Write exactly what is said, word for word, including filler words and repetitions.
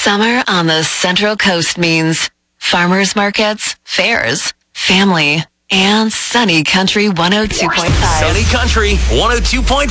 Summer on the Central Coast means farmers markets, fairs, family, and sunny country one oh two point five. Sunny Country one oh two point five.